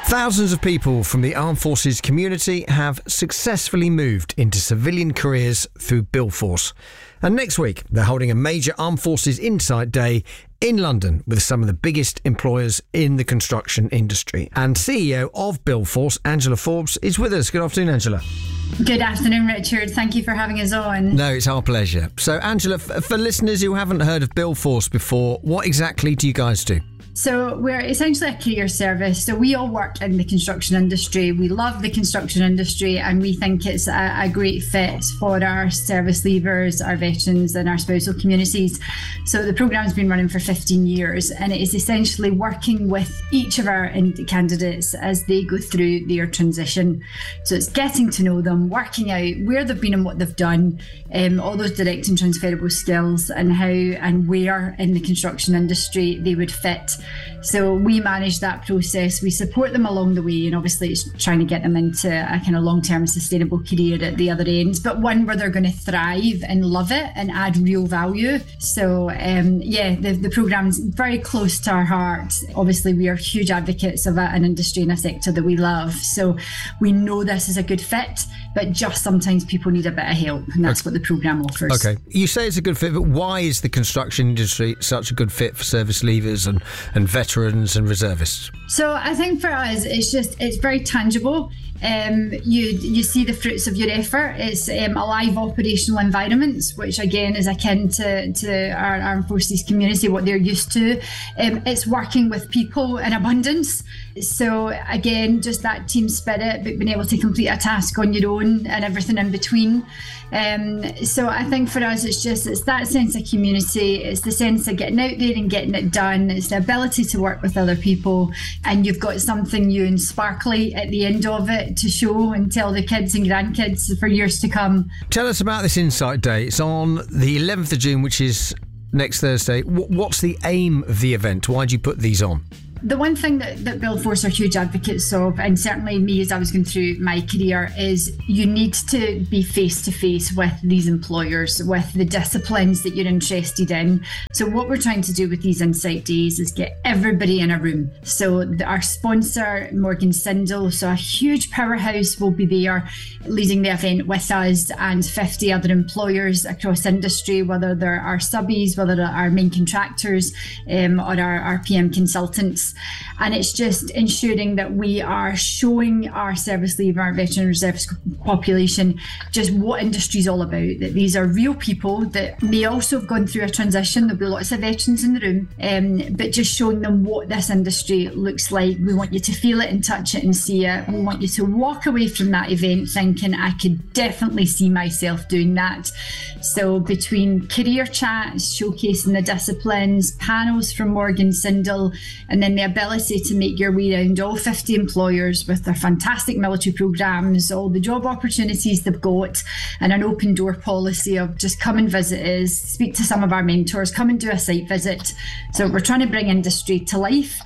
Thousands of people from the Armed Forces community have successfully moved into civilian careers through Billforce. And next week, they're holding a major Armed Forces Insight Day in London with some of the biggest employers in the construction industry. And CEO of Billforce, Angela Forbes, is with us. Good afternoon, Angela. Good afternoon, Richard. Thank you for having us on. No, it's our pleasure. So, Angela, for listeners who haven't heard of Billforce before, what exactly do you guys do? So we're essentially a career service. So we all work in the construction industry. We love the construction industry and we think it's a great fit for our service leavers, our veterans and our spousal communities. So the program's been running for 15 years and it is essentially working with each of our candidates as they go through their transition. So it's getting to know them, working out where they've been and what they've done, all those direct and transferable skills and how and where in the construction industry they would fit. So we manage that process. We support them along the way, and obviously it's trying to get them into a kind of long-term sustainable career at the other ends, but one where they're going to thrive and love it and add real value. So the program's very close to our heart. Obviously we are huge advocates of an industry and a sector that we love. So we know this is a good fit, but just sometimes people need a bit of help, and that's what the program offers. Okay. You say it's a good fit, but why is the construction industry such a good fit for service leavers and veterans and reservists? So I think for us, it's very tangible. You see the fruits of your effort. It's a live operational environments, which again is akin to our Armed Forces community, what they're used to. It's working with people in abundance. So again, just that team spirit, but being able to complete a task on your own and everything in between. So I think for us, it's that sense of community. It's the sense of getting out there and getting it done. It's the ability to work with other people, and you've got something new and sparkly at the end of it to show and tell the kids and grandkids for years to come. Tell us about this Insight Day. It's on the 11th of June, which is next Thursday. What's the aim of the event? Why do you put these on? The one thing that Billforce are huge advocates of, and certainly me as I was going through my career, is you need to be face to face with these employers, with the disciplines that you're interested in. So what we're trying to do with these Insight Days is get everybody in a room. So our sponsor, Morgan Sindall, so a huge powerhouse, will be there leading the event with us and 50 other employers across industry, whether they're our subbies, whether they're our main contractors or our PM consultants. And it's just ensuring that we are showing our service leaver, our veteran reservist population, just what industry is all about, that these are real people that may also have gone through a transition. There'll be lots of veterans in the room, but just showing them what this industry looks like. We want you to feel it and touch it and see it. We want you to walk away from that event thinking, I could definitely see myself doing that. So between career chats, showcasing the disciplines, panels from Morgan Sindall, and then the ability to make your way around all 50 employers with their fantastic military programs, all the job opportunities they've got, and an open door policy of just come and visit us, speak to some of our mentors, come and do a site visit. So we're trying to bring industry to life,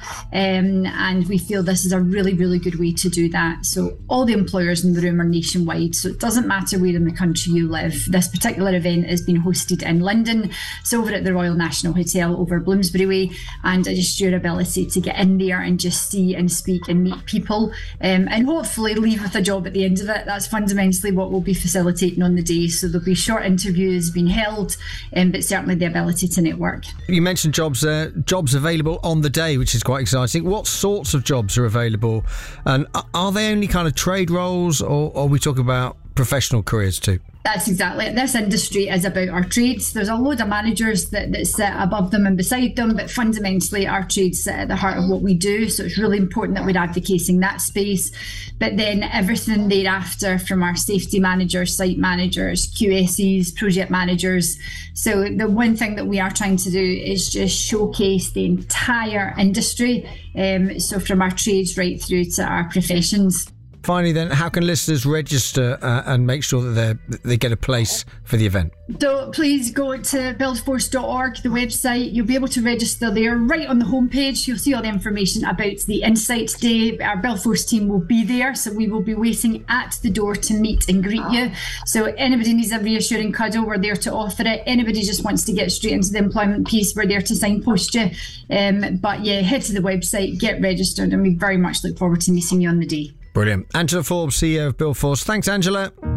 and we feel this is a really, really good way to do that. So all the employers in the room are nationwide, so it doesn't matter where in the country you live. This particular event is being hosted in London, so over at the Royal National Hotel over Bloomsbury Way, and just your ability to get in there and just see and speak and meet people, and hopefully leave with a job at the end of it. That's fundamentally what we'll be facilitating on the day. So there'll be short interviews being held, but certainly the ability to network. You mentioned jobs available on the day, which is quite exciting. What sorts of jobs are available, and are they only kind of trade roles, or are we talking about professional careers too? That's exactly it. This industry is about our trades. There's a load of managers that sit above them and beside them, but fundamentally our trades sit at the heart of what we do. So it's really important that we're advocating that space. But then everything thereafter, from our safety managers, site managers, QSEs, project managers. So the one thing that we are trying to do is just showcase the entire industry. So from our trades right through to our professions. Finally then, how can listeners register and make sure that they get a place for the event? So please go to buildforce.org, the website. You'll be able to register there. Right on the homepage, you'll see all the information about the Insight Day. Our Buildforce team will be there, so we will be waiting at the door to meet and greet you. So anybody needs a reassuring cuddle, we're there to offer it. Anybody just wants to get straight into the employment piece, we're there to signpost you. But yeah, head to the website, get registered, and we very much look forward to meeting you on the day. Brilliant. Angela Forbes, CEO of Buildforce. Thanks, Angela.